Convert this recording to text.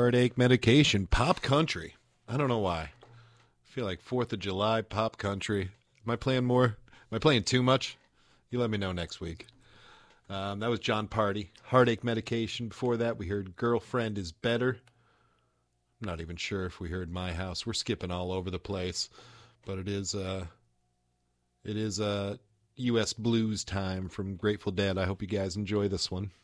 Heartache Medication, Pop Country. I don't know why. I feel like 4th of July, Pop Country. Am I playing more? Am I playing too much? You let me know next week. That was John Party, Heartache Medication. Before that, we heard Girlfriend is Better. I'm not even sure if we heard My House. We're skipping all over the place. But it is U.S. Blues Time from Grateful Dead. I hope you guys enjoy this one.